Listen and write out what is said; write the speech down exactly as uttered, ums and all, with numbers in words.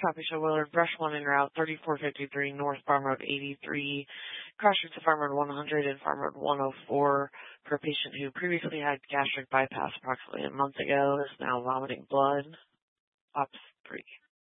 Copy show Willard, brush one en route, thirty-four fifty-three North Farm Road eighty-three, cross streets of Farm Road one hundred and Farm Road one oh four for a patient who previously had gastric bypass approximately a month ago, is now vomiting blood. Ops three.